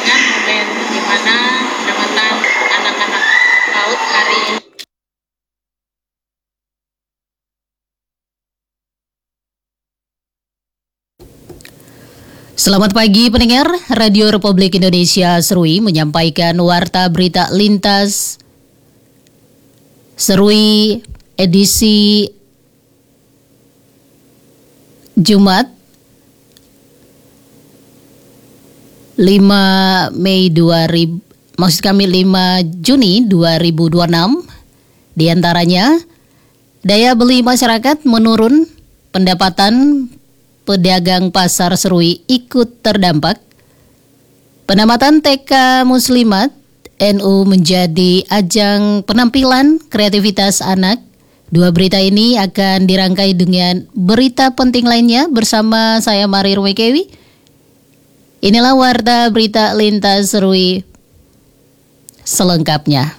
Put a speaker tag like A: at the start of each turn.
A: dengan momen di mana penyematan anak-anak PAUD hari ini.
B: Selamat pagi pendengar, Radio Republik Indonesia Serui menyampaikan warta berita lintas Serui edisi Jumat 5 Juni 2026. Di antaranya, daya beli masyarakat menurun, pendapatan pedagang pasar Serui ikut terdampak, penamatan TK Muslimat NU menjadi ajang penampilan kreativitas anak. Dua berita ini akan dirangkai dengan berita penting lainnya bersama saya Marir Mekewi. Inilah warta berita lintas Serui selengkapnya.